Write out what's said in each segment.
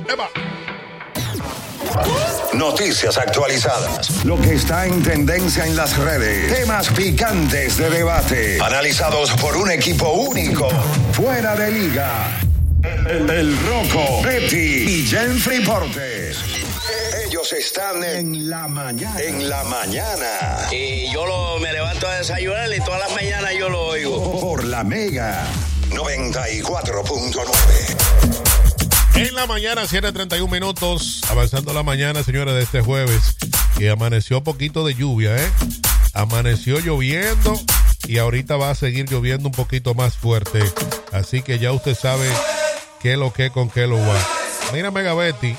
Noticias actualizadas. Lo que está en tendencia en las redes. Temas picantes de debate. Analizados por un equipo único. Fuera de liga. El Rocco, Betty y Jenfrey Portes. Ellos están en la mañana. En la mañana. Y yo me levanto a desayunar y todas las mañanas yo lo oigo. Por la Mega 94.9. En la mañana, 7:31 minutos, avanzando la mañana, señores, de este jueves, que amaneció poquito de lluvia, Amaneció lloviendo y ahorita va a seguir lloviendo un poquito más fuerte. Así que ya usted sabe qué lo que, con qué lo va. Mira, Mega Betty,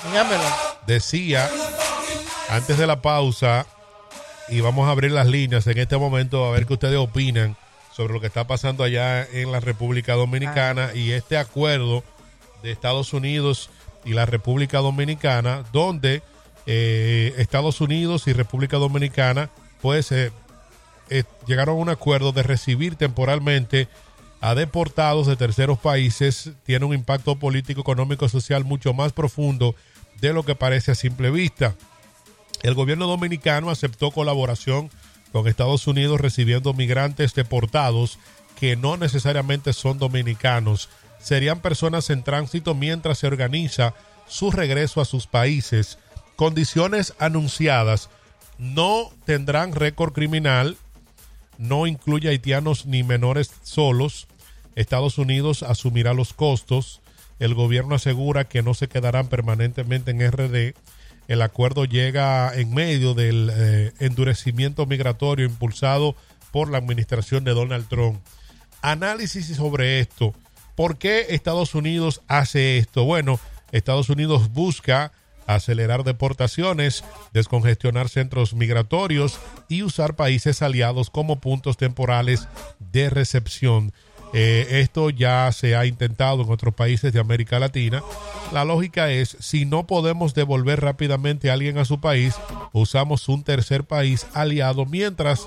decía, antes de la pausa, y vamos a abrir las líneas en este momento a ver qué ustedes opinan sobre lo que está pasando allá en la República Dominicana y este acuerdo de Estados Unidos y la República Dominicana, donde Estados Unidos y República Dominicana pues llegaron a un acuerdo de recibir temporalmente a deportados de terceros países. Tiene un impacto político, económico y social mucho más profundo de lo que parece a simple vista. El gobierno dominicano aceptó colaboración con Estados Unidos recibiendo migrantes deportados que no necesariamente son dominicanos. Serían personas en tránsito mientras se organiza su regreso a sus países. Condiciones anunciadas: no tendrán récord criminal, no incluye haitianos ni menores solos. Estados Unidos asumirá los costos. El gobierno asegura que no se quedarán permanentemente en RD. El acuerdo llega en medio del endurecimiento migratorio impulsado por la administración de Donald Trump. Análisis sobre esto. ¿Por qué Estados Unidos hace esto? Bueno, Estados Unidos busca acelerar deportaciones, descongestionar centros migratorios y usar países aliados como puntos temporales de recepción. Esto ya se ha intentado en otros países de América Latina. La lógica es, si no podemos devolver rápidamente a alguien a su país, usamos un tercer país aliado mientras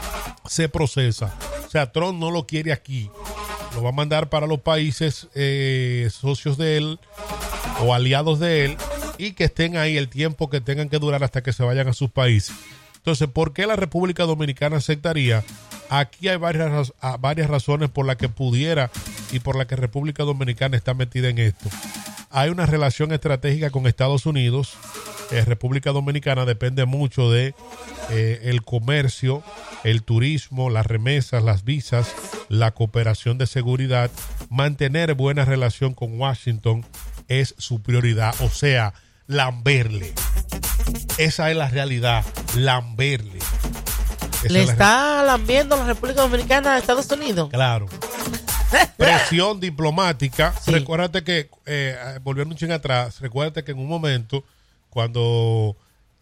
se procesa. O sea, Trump no lo quiere aquí. Lo va a mandar para los países socios de él o aliados de él y que estén ahí el tiempo que tengan que durar hasta que se vayan a sus países. Entonces, ¿por qué la República Dominicana aceptaría? Aquí hay varias razones por las que pudiera y por las que República Dominicana está metida en esto. Hay una relación estratégica con Estados Unidos. República Dominicana depende mucho de el comercio, el turismo, las remesas, las visas, la cooperación de seguridad. Mantener buena relación con Washington es su prioridad, o sea, lamberle. Esa es la realidad, lamberle. ¿Le está lambiendo la República Dominicana a Estados Unidos? Claro. Presión diplomática. Sí. Recuérdate que, volviendo un ching atrás, recuérdate que en un momento, cuando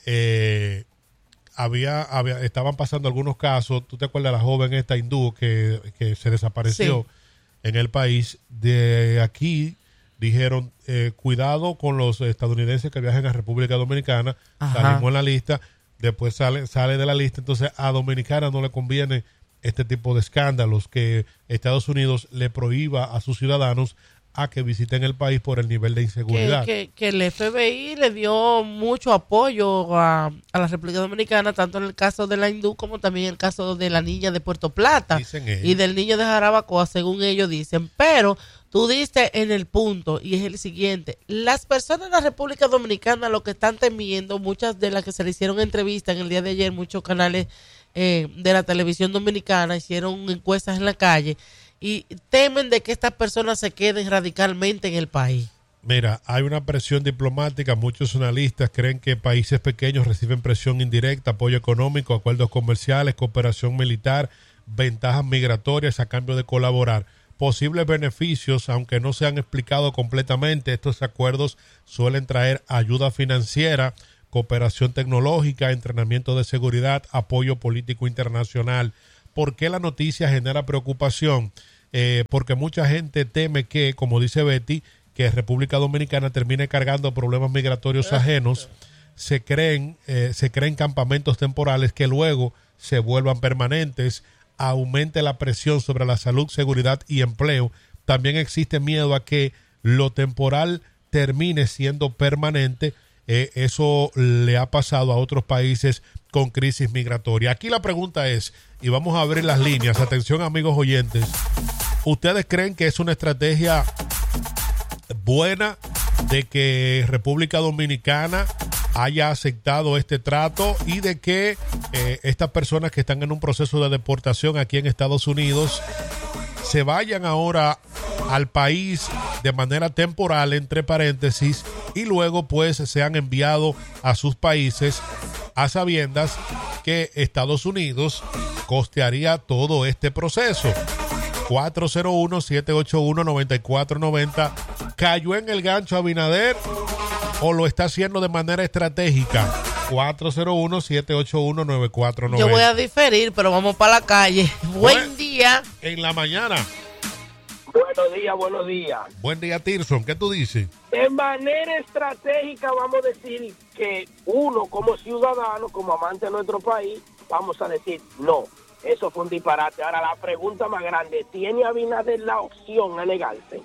estaban pasando algunos casos, ¿tú te acuerdas de la joven esta hindú que se desapareció en el país? De aquí dijeron, cuidado con los estadounidenses que viajen a República Dominicana. Ajá. Salimos en la lista, después sale de la lista. Entonces a Dominicana no le conviene este tipo de escándalos, que Estados Unidos le prohíba a sus ciudadanos a que visiten el país por el nivel de inseguridad. Que el FBI le dio mucho apoyo a la República Dominicana, tanto en el caso de la hindú como también en el caso de la niña de Puerto Plata y del niño de Jarabacoa, según ellos dicen. Pero tú diste en el punto, y es el siguiente: las personas en la República Dominicana lo que están temiendo, muchas de las que se le hicieron entrevistas en el día de ayer, muchos canales de la televisión dominicana hicieron encuestas en la calle y temen de que estas personas se queden radicalmente en el país. Mira, hay una presión diplomática. Muchos analistas creen que países pequeños reciben presión indirecta, apoyo económico, acuerdos comerciales, cooperación militar, ventajas migratorias a cambio de colaborar. Posibles beneficios, aunque no se han explicado completamente. Estos acuerdos suelen traer ayuda financiera, cooperación tecnológica, entrenamiento de seguridad, apoyo político internacional. ¿Por qué la noticia genera preocupación? Porque mucha gente teme que, como dice Betty, que República Dominicana termine cargando problemas migratorios ajenos. Se creen campamentos temporales que luego se vuelvan permanentes, aumente la presión sobre la salud, seguridad y empleo. También existe miedo a que lo temporal termine siendo permanente. Eso le ha pasado a otros países con crisis migratoria. Aquí la pregunta es, y vamos a abrir las líneas, atención amigos oyentes, ¿ustedes creen que es una estrategia buena de que República Dominicana haya aceptado este trato y de que estas personas que están en un proceso de deportación aquí en Estados Unidos se vayan ahora al país de manera temporal, entre paréntesis, y luego pues sean enviados a sus países a sabiendas que Estados Unidos costearía todo este proceso? 401-781-9490. ¿Cayó en el gancho Abinader o lo está haciendo de manera estratégica? 401-781-9490. Yo voy a diferir, pero vamos para la calle. Buen día. En la mañana. Buenos días. Buen día, Tirson. ¿Qué tú dices? De manera estratégica vamos a decir que uno como ciudadano, como amante de nuestro país, vamos a decir no. Eso fue un disparate. Ahora la pregunta más grande, ¿tiene Abinader la opción a negarse?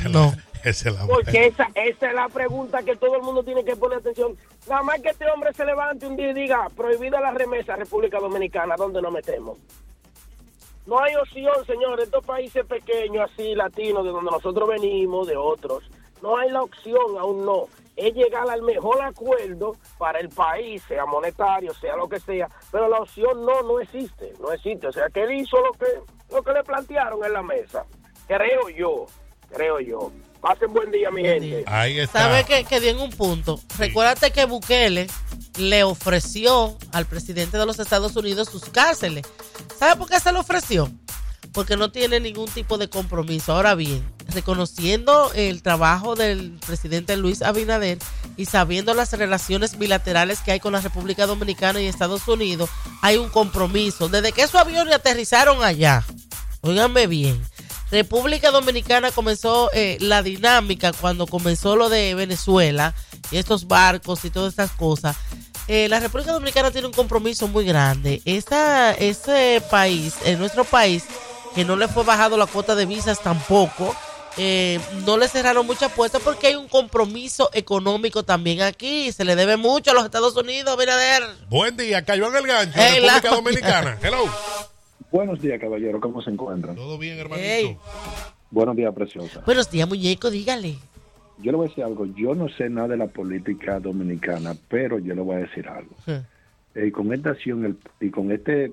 Porque esa es la pregunta que todo el mundo tiene que poner atención. Nada más que este hombre se levante un día y diga, prohibida la remesa a República Dominicana, ¿dónde nos metemos? No hay opción, señores. Estos países pequeños, así, latinos, de donde nosotros venimos, de otros, no hay la opción, aún no. Es llegar al mejor acuerdo para el país, sea monetario, sea lo que sea, pero la opción no existe. O sea, que él hizo lo que le plantearon en la mesa. Creo yo. Pasen buen día, mi gente. Ahí está. ¿Sabe que dio en un punto? Sí. Recuérdate que Bukele le ofreció al presidente de los Estados Unidos sus cárceles. ¿Sabe por qué se lo ofreció? Porque no tiene ningún tipo de compromiso. Ahora bien, reconociendo el trabajo del presidente Luis Abinader y sabiendo las relaciones bilaterales que hay con la República Dominicana y Estados Unidos, hay un compromiso. Desde que esos aviones aterrizaron allá, óiganme bien, República Dominicana comenzó la dinámica cuando comenzó lo de Venezuela y estos barcos y todas estas cosas. La República Dominicana tiene un compromiso muy grande. Ese país, nuestro país, que no le fue bajado la cuota de visas tampoco, no le cerraron muchas puertas porque hay un compromiso económico también aquí. Se le debe mucho a los Estados Unidos, Abinader. Buen día, cayó en el gancho, República Dominicana. Hello. Buenos días, caballero. ¿Cómo se encuentran? Todo bien, hermanito. Hey. Buenos días, preciosa. Buenos días, muñeco, dígale. Yo le voy a decir algo. Yo no sé nada de la política dominicana, pero yo le voy a decir algo. Con esta acción y con esto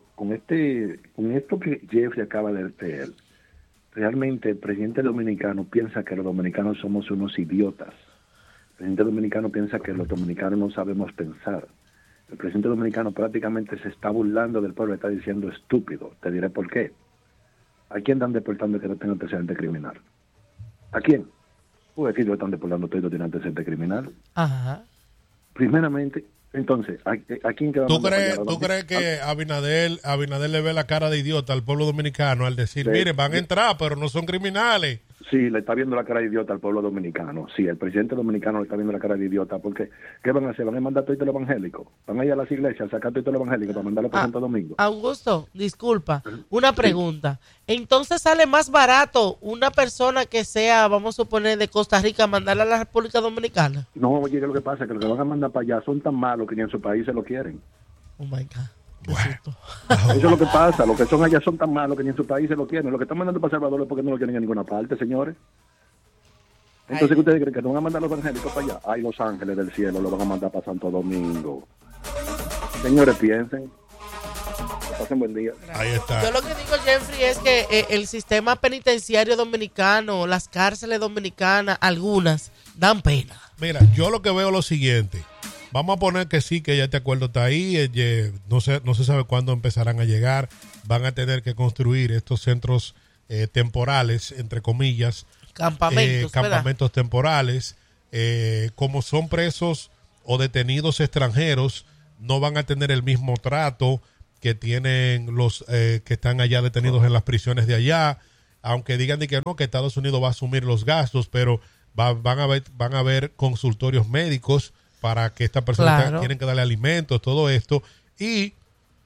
que Jeffrey acaba de leer, realmente el presidente dominicano piensa que los dominicanos somos unos idiotas. El presidente dominicano piensa que los dominicanos no sabemos pensar. El presidente dominicano prácticamente se está burlando del pueblo, está diciendo estúpido. Te diré por qué. ¿A quién están deportando que no tenga antecedente criminal? ¿A quién? Pues aquí lo están deportando todo y no tiene antecedente criminal. Ajá. Primeramente, entonces, ¿a quién que va a ¿Tú crees que Abinader le ve la cara de idiota al pueblo dominicano al decir, miren, van a entrar, pero no son criminales? Sí, le está viendo la cara de idiota al pueblo dominicano. Sí, el presidente dominicano le está viendo la cara de idiota porque ¿qué van a hacer? ¿Van a mandar todo el evangélico? ¿Van a ir a las iglesias a sacar todo el evangélico para mandarlo para Santo Domingo? Augusto, disculpa, una pregunta. Entonces sale más barato una persona que sea, vamos a suponer, de Costa Rica, mandarla a la República Dominicana. No, oye, lo que pasa es que los que van a mandar para allá son tan malos que ni en su país se lo quieren. Oh my God. Bueno. Eso es lo que pasa, los que son allá son tan malos que ni en su país se lo quieren. Los que están mandando para Salvador es porque no lo quieren en ninguna parte, señores. Entonces, ¿qué ustedes creen? ¿Que no van a mandar los evangélicos para allá? Ay, los ángeles del cielo lo van a mandar para Santo Domingo. Señores, piensen. Que pasen buen día. Ahí está. Yo lo que digo, Jeffrey, es que el sistema penitenciario dominicano, las cárceles dominicanas, algunas, dan pena. Mira, yo lo que veo es lo siguiente. Vamos a poner que sí, que ya este acuerdo está ahí. No se sabe cuándo empezarán a llegar. Van a tener que construir estos centros temporales, entre comillas. Campamentos temporales. Como son presos o detenidos extranjeros, no van a tener el mismo trato que tienen los que están allá detenidos en las prisiones de allá. Aunque digan de que no, que Estados Unidos va a asumir los gastos, pero van a haber consultorios médicos para que estas personas tienen que darle alimentos, todo esto. Y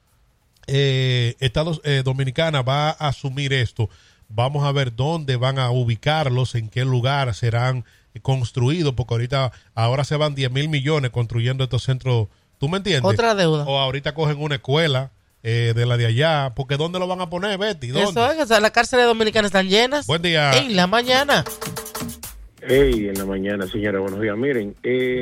Dominicana va a asumir esto. Vamos a ver dónde van a ubicarlos, en qué lugar serán construidos, porque ahora se van 10,000 millones construyendo estos centros. ¿Tú me entiendes? Otra deuda. O ahorita cogen una escuela de la de allá, porque ¿dónde lo van a poner, Betty? ¿Dónde? Eso es, o sea, las cárceles dominicanas están llenas. Buen día. En la mañana. En la mañana, señora, buenos días. Miren,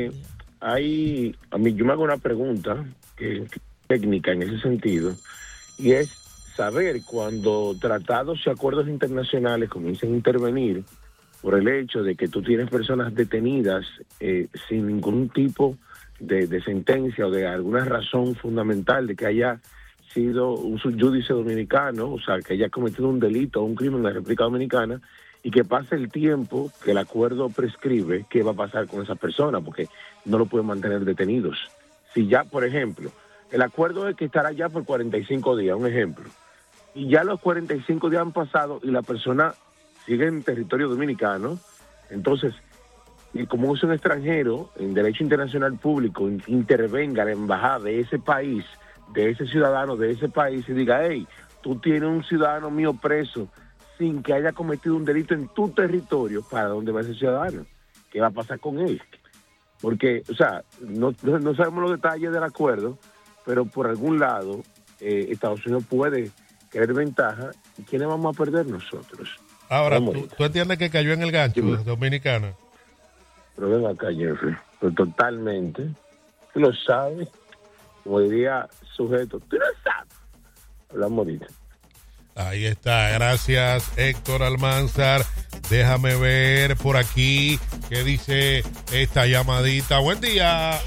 yo me hago una pregunta técnica en ese sentido, y es saber cuando tratados y acuerdos internacionales comienzan a intervenir por el hecho de que tú tienes personas detenidas sin ningún tipo de sentencia o de alguna razón fundamental de que haya sido un subjudice dominicano, o sea, que haya cometido un delito o un crimen en la República Dominicana, y que pase el tiempo que el acuerdo prescribe, ¿qué va a pasar con esa persona? Porque no lo pueden mantener detenidos. Si ya, por ejemplo, el acuerdo es que estará ya por 45 días, un ejemplo, y ya los 45 días han pasado y la persona sigue en territorio dominicano, entonces, y como es un extranjero en derecho internacional público, intervenga la embajada de ese país, de ese ciudadano de ese país, y diga, hey, tú tienes un ciudadano mío preso sin que haya cometido un delito en tu territorio, ¿para dónde va ese ciudadano? ¿Qué va a pasar con él? Porque, o sea, no sabemos los detalles del acuerdo, pero por algún lado Estados Unidos puede querer ventaja, ¿y quiénes vamos a perder nosotros? Ahora, ¿tú entiendes que cayó en el gancho Dominicana? Pero ven acá, Jeffrey, pero totalmente, tú lo sabes, como diría sujeto, tú lo sabes. Hablamos ahorita. Ahí está, gracias Héctor Almanzar. Déjame ver por aquí qué dice esta llamadita. Buen día.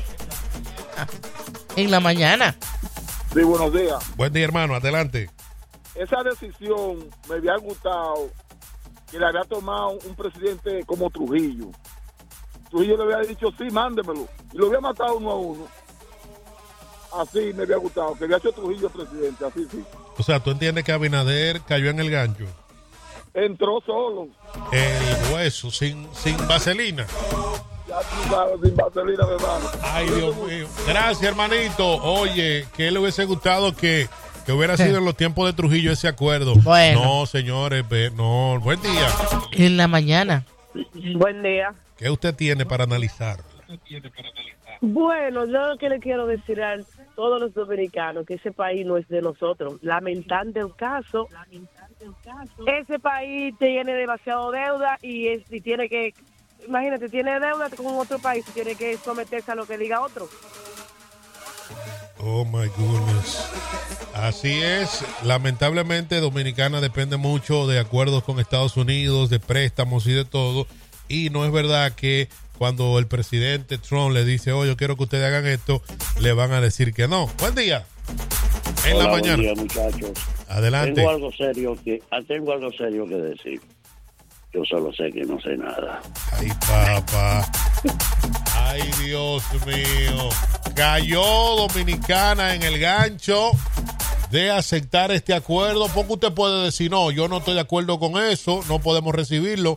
En la mañana. Sí, buenos días. Buen día, hermano, adelante. Esa decisión me había gustado que le había tomado un presidente como Trujillo. Trujillo le había dicho, sí, mándemelo, y lo había matado uno a uno. Así me había gustado, que había hecho Trujillo presidente, así sí. O sea, ¿tú entiendes que Abinader cayó en el gancho? Entró solo. El hueso, sin vaselina. Ya tú sabes, sin vaselina, mi hermano. Ay, Dios mío. Gracias, hermanito. Oye, ¿qué le hubiese gustado que hubiera sido en los tiempos de Trujillo ese acuerdo? Bueno. No, señores, no. Buen día. En la mañana. Buen día. ¿Qué usted tiene para analizar? Bueno, yo lo que le quiero decir a todos los dominicanos que ese país no es de nosotros. Lamentando el caso, ese país tiene demasiado deuda y tiene que, imagínate, tiene deuda con otro país y tiene que someterse a lo que diga otro. Oh my goodness. Así es. Lamentablemente Dominicana depende mucho de acuerdos con Estados Unidos, de préstamos y de todo. Y no es verdad que cuando el presidente Trump le dice, yo quiero que ustedes hagan esto, le van a decir que no. Buen día. En Hola, la mañana. Buen día, muchachos. Adelante. Tengo algo serio que decir. Yo solo sé que no sé nada. Ay, papá. Ay, Dios mío. Cayó Dominicana en el gancho de aceptar este acuerdo, porque usted puede decir, no, yo no estoy de acuerdo con eso, no podemos recibirlo,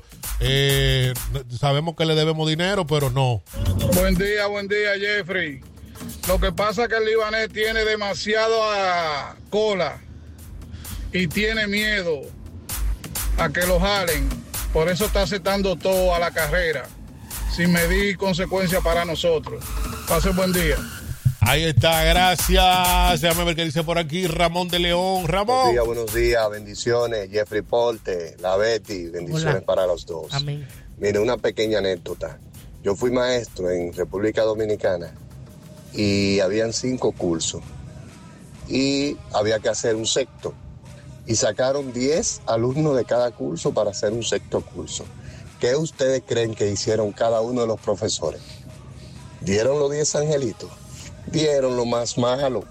sabemos que le debemos dinero, pero no. Buen día, Jeffrey. Lo que pasa es que el libanés tiene demasiada cola y tiene miedo a que lo jalen, por eso está aceptando todo a la carrera, sin medir consecuencias para nosotros. Pase buen día. Ahí está, gracias. Déjame ver qué dice por aquí Ramón de León. Ramón. Buenos días, bendiciones. Jeffrey Porte, la Betty, bendiciones. Hola. Para los dos. Amén. Mire, una pequeña anécdota. Yo fui maestro en República Dominicana y habían 5 cursos y había que hacer un sexto. Y sacaron 10 alumnos de cada curso para hacer un sexto curso. ¿Qué ustedes creen que hicieron cada uno de los profesores? ¿Dieron los 10 angelitos? Dieron lo más malo.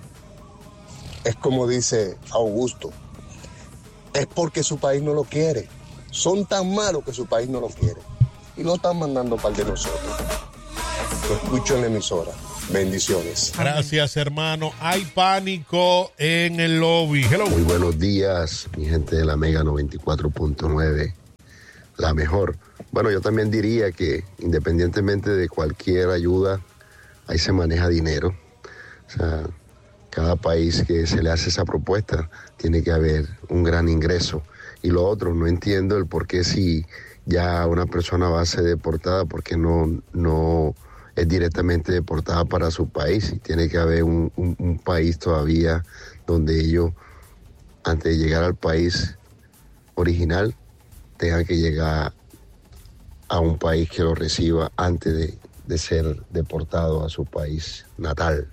Es como dice Augusto, es porque su país no lo quiere. Son tan malos que su país no lo quiere y lo están mandando para el de nosotros. Lo escucho en la emisora. Bendiciones. Gracias, hermano. Hay pánico en el lobby. Hello. Muy buenos días, mi gente de la Mega 94.9, la mejor. Bueno, yo también diría que independientemente de cualquier ayuda, ahí se maneja dinero. O sea, cada país que se le hace esa propuesta tiene que haber un gran ingreso. Y lo otro, no entiendo el por qué si ya una persona va a ser deportada porque no es directamente deportada para su país. Y tiene que haber un país todavía donde ellos, antes de llegar al país original, tengan que llegar a un país que lo reciba antes de ser deportado a su país natal.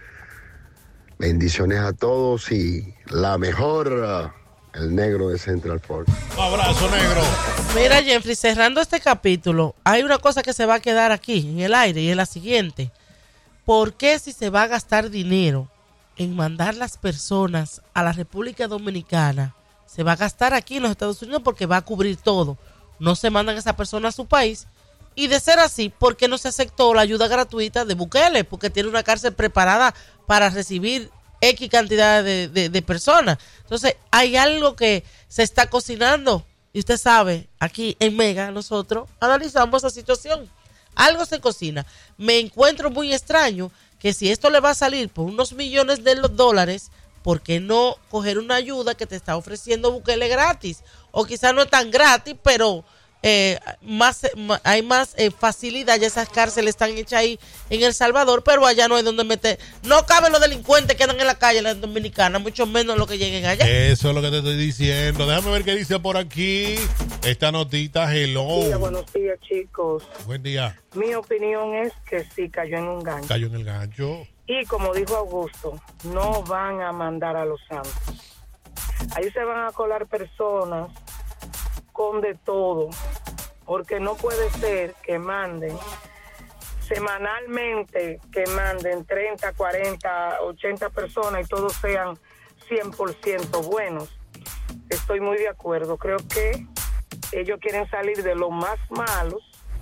Bendiciones a todos y la mejor, el negro de Central Park. Un abrazo, negro. Mira, Jeffrey, cerrando este capítulo, hay una cosa que se va a quedar aquí en el aire y es la siguiente. ¿Por qué si se va a gastar dinero en mandar las personas a la República Dominicana, se va a gastar aquí en los Estados Unidos porque va a cubrir todo? No se mandan a esa persona a su país. Y de ser así, ¿por qué no se aceptó la ayuda gratuita de Bukele? Porque tiene una cárcel preparada para recibir X cantidad de personas. Entonces, hay algo que se está cocinando. Y usted sabe, aquí en Mega nosotros analizamos esa situación. Algo se cocina. Me encuentro muy extraño que si esto le va a salir por unos millones de dólares, ¿por qué no coger una ayuda que te está ofreciendo Bukele gratis? O quizás no es tan gratis, pero hay más facilidad. Ya esas cárceles están hechas ahí en El Salvador, pero allá no hay donde meter. No caben los delincuentes que andan en la calle en la Dominicana, mucho menos los que lleguen allá. Eso es lo que te estoy diciendo. Déjame ver qué dice por aquí esta notita. Hello. Hola, buenos días, chicos. Buen día. Mi opinión es que sí, cayó en un gancho. Cayó en el gancho. Y como dijo Augusto, no van a mandar a los santos. Ahí se van a colar personas con de todo, porque no puede ser que manden semanalmente, que manden 30, 40, 80 personas y todos sean 100% buenos. Estoy muy de acuerdo. Creo que ellos quieren salir de los más malos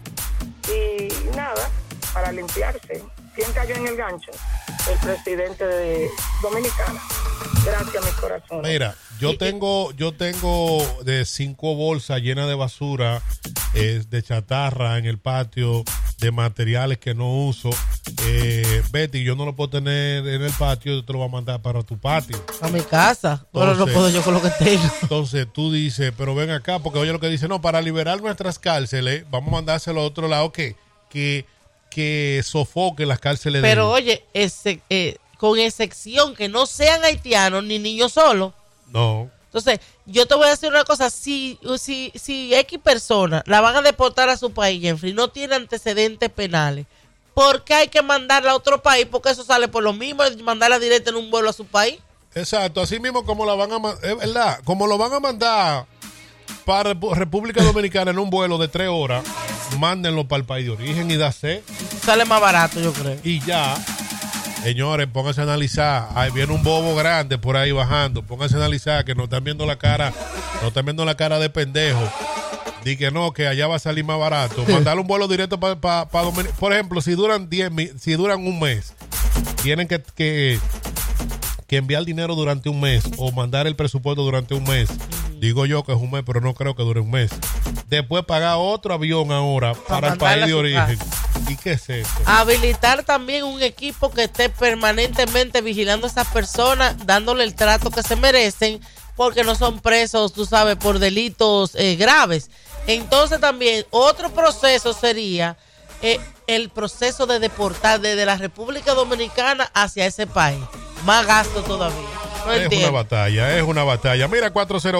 y nada, para limpiarse. ¿Quién cayó en el gancho? El presidente de Dominicana. Gracias, mi corazón. Mira, yo tengo de 5 bolsas llenas de basura, de chatarra en el patio, de materiales que no uso. Betty, yo no lo puedo tener en el patio, yo te lo voy a mandar para tu patio. A mi casa. Ahora no puedo yo con lo que tengo. Entonces tú dices, pero ven acá, porque oye lo que dice, no, para liberar nuestras cárceles, vamos a mandárselo a otro lado que sofoque las cárceles. Pero oye, con excepción que no sean haitianos ni niños solos. No. Entonces, yo te voy a decir una cosa, si X personas la van a deportar a su país, Jeffrey, no tiene antecedentes penales, ¿por qué hay que mandarla a otro país? Porque eso sale por lo mismo, mandarla directa en un vuelo a su país. Exacto, así mismo como la van a ¿verdad? Como lo van a mandar para República Dominicana en un vuelo de 3 horas, mándenlo para el país de origen y dase. Sale más barato, yo creo. Y ya. Señores, pónganse a analizar. Ahí viene un bobo grande por ahí bajando. Pónganse a analizar que no están viendo la cara de pendejo. Di que no, que allá va a salir más barato. Mandarle un vuelo directo para Dominicana. Por ejemplo, si duran un mes, tienen que enviar dinero durante un mes o mandar el presupuesto durante un mes. Digo yo que es un mes, pero no creo que dure un mes. Después pagar otro avión ahora para el país de origen. ¿Y qué es eso? Habilitar también un equipo que esté permanentemente vigilando a esas personas, dándole el trato que se merecen, porque no son presos, tú sabes, por delitos graves. Entonces también otro proceso sería el proceso de deportar desde la República Dominicana hacia ese país. Más gasto todavía. No es una batalla. Mira,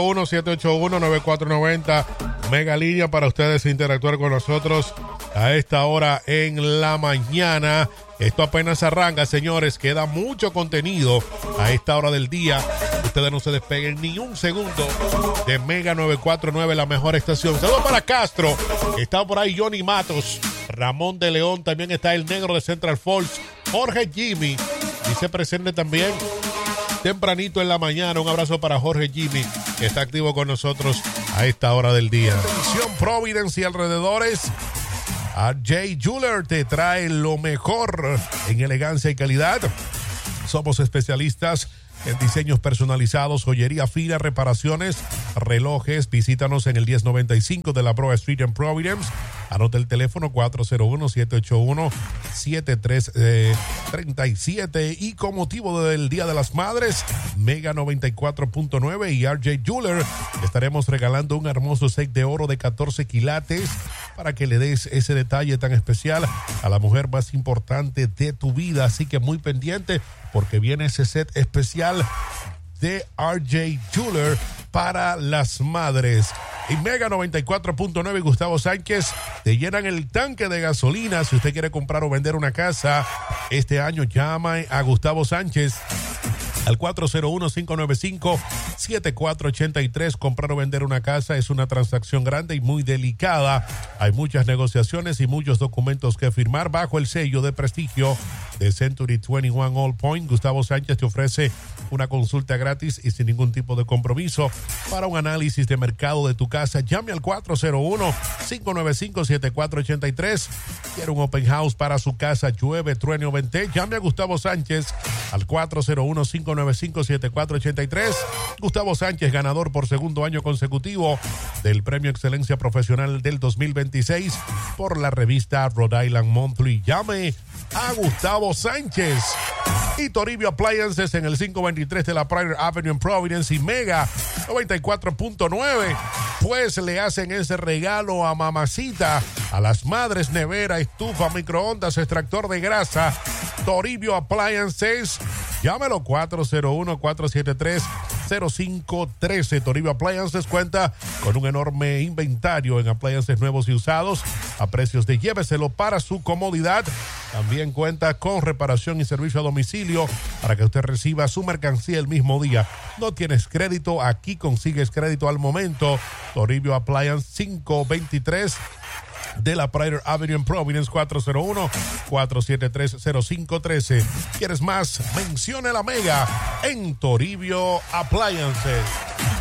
401-781-9490, Mega Línea para ustedes interactuar con nosotros a esta hora en la mañana. Esto apenas arranca, señores. Queda mucho contenido a esta hora del día. Ustedes no se despeguen ni un segundo de Mega 949, la mejor estación. Saludos para Castro. Está por ahí Johnny Matos, Ramón de León. También está el negro de Central Falls, Jorge Jimmy. Dice presente también tempranito en la mañana. Un abrazo para Jorge Jimmy, que está activo con nosotros a esta hora del día. Atención, Providence y alrededores. RJ Jeweler te trae lo mejor en elegancia y calidad. Somos especialistas en diseños personalizados, joyería fina, reparaciones, relojes. Visítanos en el 1095 de la Broad Street en Providence. Anota el teléfono 401-781-7337. Y con motivo del Día de las Madres, Mega 94.9 y RJ Jeweler estaremos regalando un hermoso set de oro de 14 quilates para que le des ese detalle tan especial a la mujer más importante de tu vida. Así que muy pendiente porque viene ese set especial de RJ Jeweler para las madres. Y Mega 94.9 y Gustavo Sánchez te llenan el tanque de gasolina. Si usted quiere comprar o vender una casa este año, llame a Gustavo Sánchez al 401-595-7483. Comprar o vender una casa es una transacción grande y muy delicada. Hay muchas negociaciones y muchos documentos que firmar bajo el sello de prestigio de Century 21 All Point. Gustavo Sánchez te ofrece una consulta gratis y sin ningún tipo de compromiso para un análisis de mercado de tu casa. Llame al 401-595-7483. Quiere un open house para su casa, llueve, truene o vente. Llame a Gustavo Sánchez al 401-595-7483. Gustavo Sánchez, ganador por segundo año consecutivo del Premio Excelencia Profesional del 2026 por la revista Rhode Island Monthly. Llame a Gustavo Sánchez. Y Toribio Appliances en el 523 de la Pryor Avenue en Providence y Mega 94.9. Pues le hacen ese regalo a mamacita, a las madres: nevera, estufa, microondas, extractor de grasa. Toribio Appliances. Llámelo 401-473-0513. Toribio Appliances cuenta con un enorme inventario en appliances nuevos y usados a precios de lléveselo para su comodidad. También cuenta con reparación y servicio a domicilio para que usted reciba su mercancía el mismo día. No tienes crédito, aquí consigues crédito al momento. Toribio Appliance 523 de la Pryor Avenue en Providence, 401-473-0513. ¿Quieres más? Mencione la Mega en Toribio Appliances.